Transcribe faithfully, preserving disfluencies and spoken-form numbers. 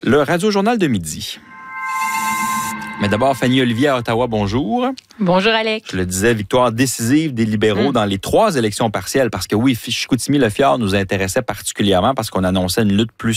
Le Radio-Journal de midi. Mais d'abord, Fanny Olivier à Ottawa, bonjour. Bonjour, Alex. Je le disais, victoire décisive des libéraux mmh. dans les trois élections partielles, parce que oui, Chicoutimi-Le Fjord nous intéressait particulièrement parce qu'on annonçait une lutte plus